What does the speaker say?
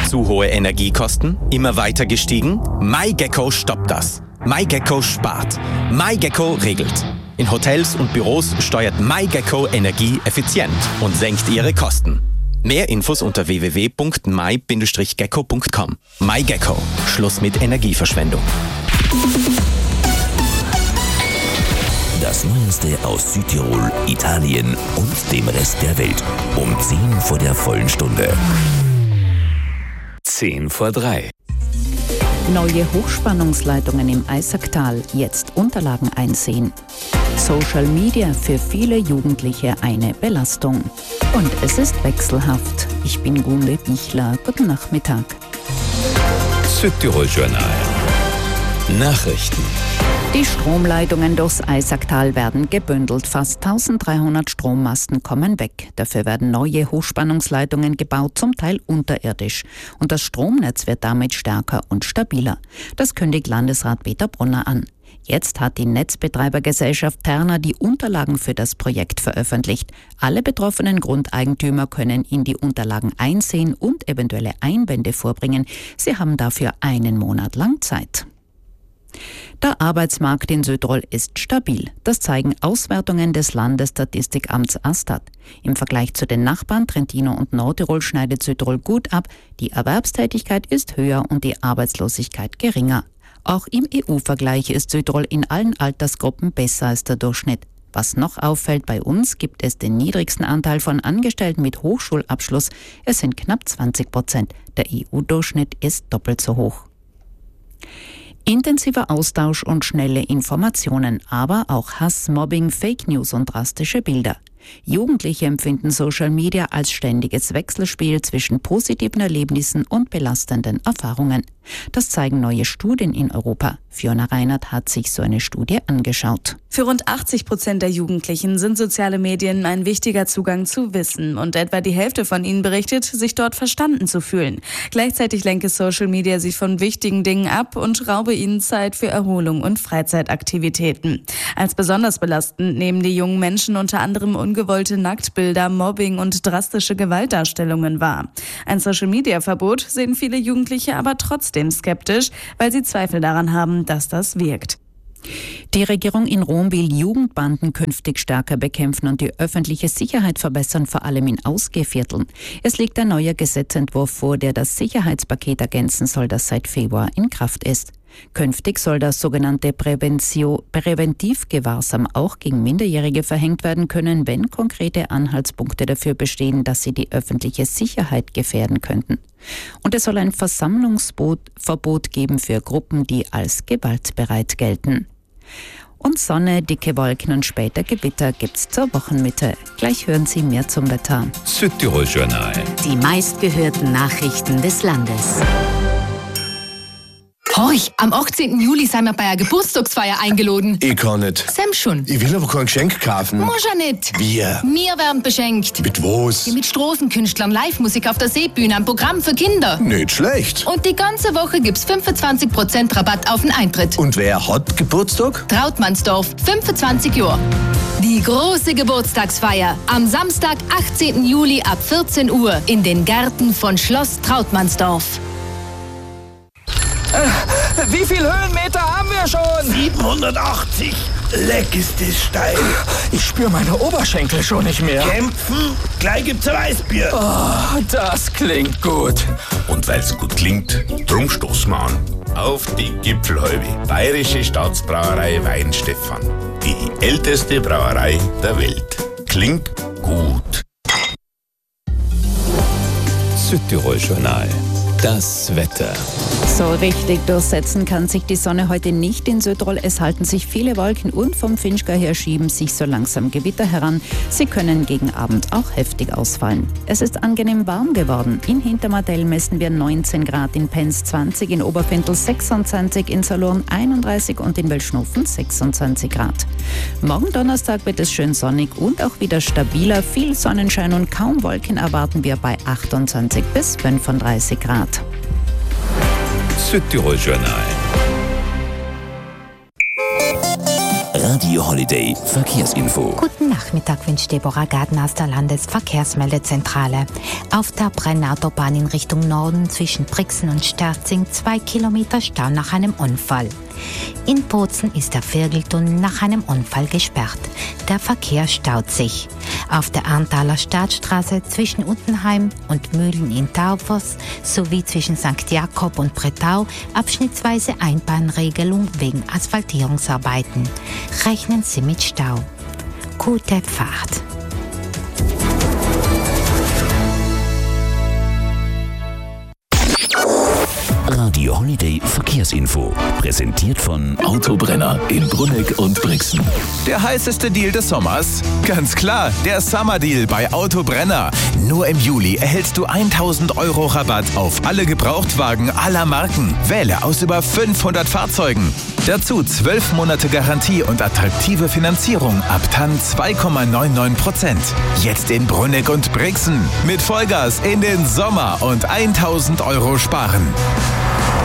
Zu hohe Energiekosten? Immer weiter gestiegen? MyGecko stoppt das. MyGecko spart. MyGecko regelt. In Hotels und Büros steuert MyGecko Energie effizient und senkt ihre Kosten. Mehr Infos unter www.my-gecko.com. MyGecko. Schluss mit Energieverschwendung. Das Neueste aus Südtirol, Italien und dem Rest der Welt. Um 10 vor der vollen Stunde. 10 vor 3. Neue Hochspannungsleitungen im Eisacktal, jetzt Unterlagen einsehen. Social Media für viele Jugendliche eine Belastung. Und es ist wechselhaft. Ich bin Gunde Bichler. Guten Nachmittag. Südtirol Journal. Nachrichten. Die Stromleitungen durchs Eisacktal werden gebündelt. Fast 1300 Strommasten kommen weg. Dafür werden neue Hochspannungsleitungen gebaut, zum Teil unterirdisch. Und das Stromnetz wird damit stärker und stabiler. Das kündigt Landesrat Peter Brunner an. Jetzt hat die Netzbetreibergesellschaft Terna die Unterlagen für das Projekt veröffentlicht. Alle betroffenen Grundeigentümer können in die Unterlagen einsehen und eventuelle Einwände vorbringen. Sie haben dafür einen Monat lang Zeit. Der Arbeitsmarkt in Südtirol ist stabil. Das zeigen Auswertungen des Landesstatistikamts ASTAT. Im Vergleich zu den Nachbarn Trentino und Nordtirol schneidet Südtirol gut ab. Die Erwerbstätigkeit ist höher und die Arbeitslosigkeit geringer. Auch im EU-Vergleich ist Südtirol in allen Altersgruppen besser als der Durchschnitt. Was noch auffällt, bei uns gibt es den niedrigsten Anteil von Angestellten mit Hochschulabschluss. Es sind knapp 20%. Der EU-Durchschnitt ist doppelt so hoch. Intensiver Austausch und schnelle Informationen, aber auch Hass, Mobbing, Fake News und drastische Bilder. Jugendliche empfinden Social Media als ständiges Wechselspiel zwischen positiven Erlebnissen und belastenden Erfahrungen. Das zeigen neue Studien in Europa. Fiona Reinert hat sich so eine Studie angeschaut. Für rund 80% der Jugendlichen sind soziale Medien ein wichtiger Zugang zu Wissen und etwa die Hälfte von ihnen berichtet, sich dort verstanden zu fühlen. Gleichzeitig lenke Social Media sie von wichtigen Dingen ab und raube ihnen Zeit für Erholung und Freizeitaktivitäten. Als besonders belastend nehmen die jungen Menschen unter anderem ungewollte Nacktbilder, Mobbing und drastische Gewaltdarstellungen wahr. Ein Social-Media-Verbot sehen viele Jugendliche aber trotzdem skeptisch, weil sie Zweifel daran haben, dass das wirkt. Die Regierung in Rom will Jugendbanden künftig stärker bekämpfen und die öffentliche Sicherheit verbessern, vor allem in Ausgehvierteln. Es liegt ein neuer Gesetzentwurf vor, der das Sicherheitspaket ergänzen soll, das seit Februar in Kraft ist. Künftig soll das sogenannte Präventivgewahrsam auch gegen Minderjährige verhängt werden können, wenn konkrete Anhaltspunkte dafür bestehen, dass sie die öffentliche Sicherheit gefährden könnten. Und es soll ein Versammlungsverbot geben für Gruppen, die als gewaltbereit gelten. Und Sonne, dicke Wolken und später Gewitter gibt's zur Wochenmitte. Gleich hören Sie mehr zum Wetter. Südtirol Journal. Die meistgehörten Nachrichten des Landes. Horch, am 18. Juli sind wir bei einer Geburtstagsfeier eingeladen. Ich kann nicht. Sam schon. Ich will aber kein Geschenk kaufen. Muss ja nicht. Wir? Wir werden beschenkt. Mit was? Ja, mit Straßenkünstlern, Live-Musik auf der Seebühne, ein Programm für Kinder. Nicht schlecht. Und die ganze Woche gibt's 25% Rabatt auf den Eintritt. Und wer hat Geburtstag? Trautmannsdorf, 25 Jahre. Die große Geburtstagsfeier am Samstag, 18. Juli ab 14 Uhr in den Gärten von Schloss Trautmannsdorf. Wie viel Höhenmeter haben wir schon? 780. Leck ist das steil. Ich spüre meine Oberschenkel schon nicht mehr. Kämpfen? Gleich gibt's ein Weißbier. Oh, das klingt gut. Und weil's gut klingt, drum stoßen wir an. Auf die Gipfelhalbe. Bayerische Staatsbrauerei Weinstefan. Die älteste Brauerei der Welt. Klingt gut. Südtirol Journal. Das Wetter. So richtig durchsetzen kann sich die Sonne heute nicht in Südtirol. Es halten sich viele Wolken und vom Finchgau her schieben sich so langsam Gewitter heran. Sie können gegen Abend auch heftig ausfallen. Es ist angenehm warm geworden. In Hintermartell messen wir 19 Grad, in Penz 20, in Oberpendl 26, in Salurn 31 und in Welschnofen 26 Grad. Morgen Donnerstag wird es schön sonnig und auch wieder stabiler. Viel Sonnenschein und kaum Wolken erwarten wir bei 28 bis 35 Grad. Südtirol Journal. Radio Holiday Verkehrsinfo. Guten Nachmittag wünscht Deborah Gardner aus der Landesverkehrsmeldezentrale. Auf der Brennautobahn in Richtung Norden zwischen Brixen und Sterzing 2 Kilometer Stau nach einem Unfall. In Bozen ist der Virgeltunnel nach einem Unfall gesperrt. Der Verkehr staut sich. Auf der Arntaler Staatsstraße zwischen Uttenheim und Mühlen in Taufers sowie zwischen St. Jakob und Bretau abschnittsweise Einbahnregelung wegen Asphaltierungsarbeiten. Rechnen Sie mit Stau. Gute Fahrt. Radio Holiday Verkehrsinfo. Präsentiert von Autobrenner in Brunegg und Brixen. Der heißeste Deal des Sommers? Ganz klar, der Summer Deal bei Autobrenner. Nur im Juli erhältst du 1.000 € Rabatt auf alle Gebrauchtwagen aller Marken. Wähle aus über 500 Fahrzeugen. Dazu 12 Monate Garantie und attraktive Finanzierung ab TAN 2,99%. Jetzt in Brunegg und Brixen. Mit Vollgas in den Sommer und 1.000 € sparen.